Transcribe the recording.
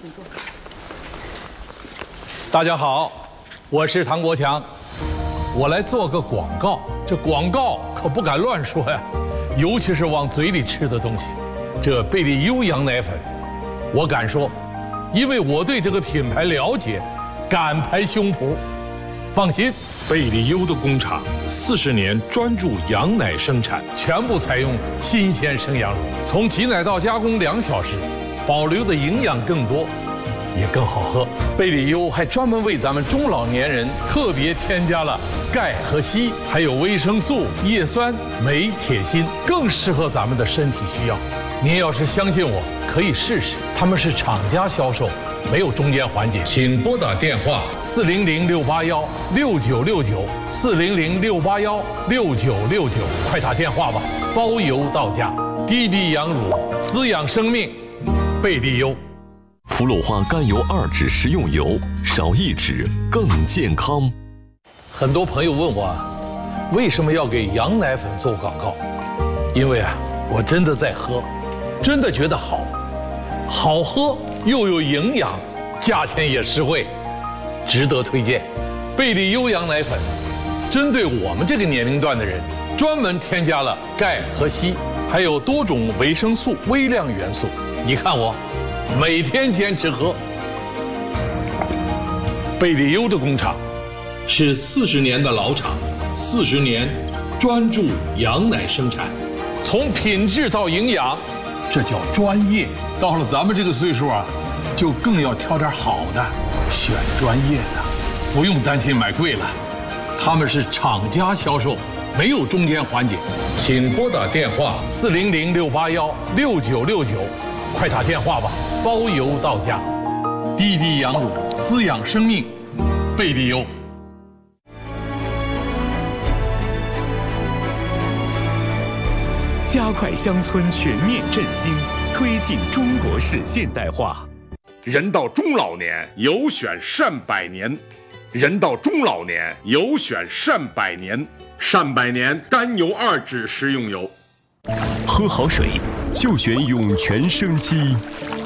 请坐。 大家好，我是唐国强，我来做个广告。这广告可不敢乱说呀，尤其是往嘴里吃的东西。这贝利优羊奶粉，我敢说，因为我对这个品牌了解，敢拍胸脯。放心， 贝利优的工厂40年专注羊奶生产， 全部采用新鲜生羊乳，从挤奶到加工2小时，保留的营养更多，也更好喝。贝利优还专门为咱们中老年人特别添加了钙和硒，还有维生素、叶酸、镁、铁、锌，更适合咱们的身体需要。您要是相信我，可以试试。他们是厂家销售，没有中间环节。请拨打电话400-681-6969，400-681-6969，快打电话吧，包邮到家。滴滴羊乳，滋养生命，贝利优。 氟氯化甘油2酯食用油，少1酯更健康。 很多朋友问我，为什么要给羊奶粉做广告？因为我真的在喝，真的觉得好喝又有营养，价钱也实惠，值得推荐。贝利优羊奶粉针对我们这个年龄段的人，专门添加了钙和硒，还有多种维生素、微量元素。你看我每天坚持喝。贝利优的工厂是40年的老厂，40年专注羊奶生产，从品质到营养，这叫专业。到了咱们这个岁数就更要挑点好的，选专业的，不用担心买贵了。他们是厂家销售，没有中间环节。请拨打电话400-681-6969，快打电话吧，包邮到家。滴滴羊乳，滋养生命，贝利优。 加快乡村全面振兴，推进中国式现代化。 人到中老年，有选善百年；人到中老年，有选善百年。善百年甘油2酯食用油， 喝好水就选涌泉生机。